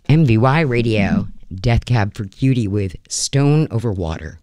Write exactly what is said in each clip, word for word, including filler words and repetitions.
M V Y Radio, Death Cab for Cutie with Stone Over Water.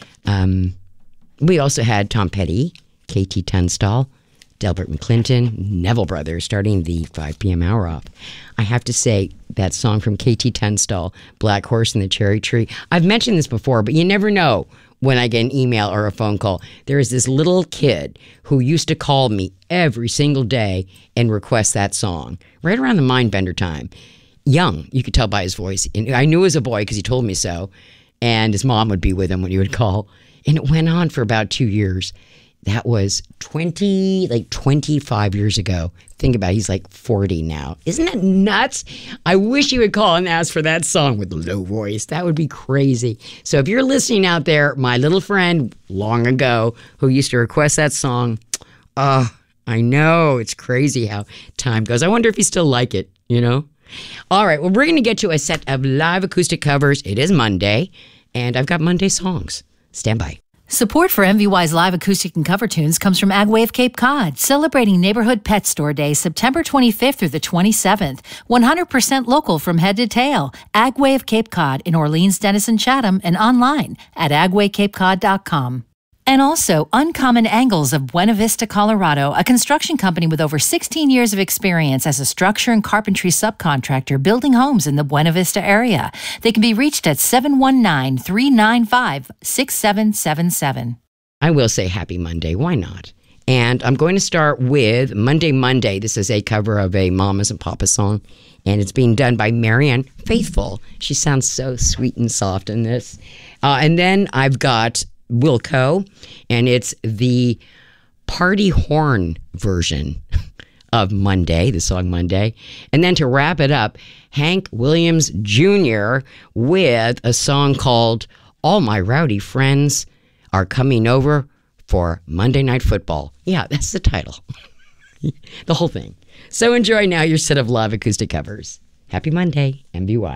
Um, we also had Tom Petty, K T Tunstall, Delbert McClinton, Neville Brothers starting the five p.m. hour off. I have to say, that song from K T Tunstall, Black Horse and the Cherry Tree. I've mentioned this before, but you never know when I get an email or a phone call. There is this little kid who used to call me every single day and request that song right around the Mindbender time. Young, you could tell by his voice. And I knew he was a boy because he told me so. And his mom would be with him when he would call. And it went on for about two years. That was twenty, like twenty-five years ago. Think about it, he's like forty now. Isn't that nuts? I wish he would call and ask for that song with a low voice. That would be crazy. So if you're listening out there, my little friend long ago who used to request that song, uh, I know, it's crazy how time goes. I wonder if you still like it, you know? All right, well, we're going to get to a set of live acoustic covers. It is Monday, and I've got Monday songs. Stand by. Support for M V Y's live acoustic and cover tunes comes from Agway of Cape Cod, celebrating Neighborhood Pet Store Day, September twenty-fifth through the twenty-seventh. one hundred percent local from head to tail. Agway of Cape Cod in Orleans, Denison, Chatham, and online at agway cape cod dot com. And also, Uncommon Angles of Buena Vista, Colorado, a construction company with over sixteen years of experience as a structure and carpentry subcontractor building homes in the Buena Vista area. They can be reached at seven one nine, three nine five, six seven seven seven. I will say happy Monday. Why not? And I'm going to start with Monday Monday. This is a cover of a Mamas and Papas song, and it's being done by Marianne Faithfull. She sounds so sweet and soft in this. Uh, and then I've got Wilco, and it's the party horn version of Monday, the song Monday. And then to wrap it up, Hank Williams Junior with a song called All My Rowdy Friends Are Coming Over for Monday Night Football. Yeah, that's the title. The whole thing. So enjoy now your set of live acoustic covers. Happy Monday, M V Y.